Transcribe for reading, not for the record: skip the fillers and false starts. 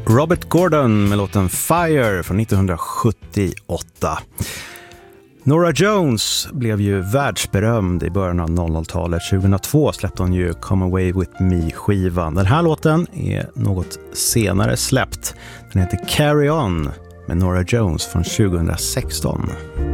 Robert Gordon med låten Fire från 1978. Norah Jones blev ju världsberömd i början av 00-talet. 2002 släppte hon ju Come Away With Me-skivan. Den här låten är något senare släppt. Den heter Carry On med Norah Jones från 2016.